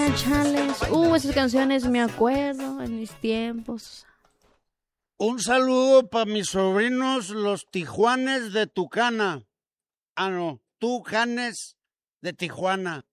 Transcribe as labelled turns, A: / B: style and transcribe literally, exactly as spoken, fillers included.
A: Tijuana Chales. Uh, esas canciones me acuerdo en mis tiempos.
B: Un saludo para mis sobrinos, los Tijuanes de Tucana. Ah, no, Tucanes de Tijuana.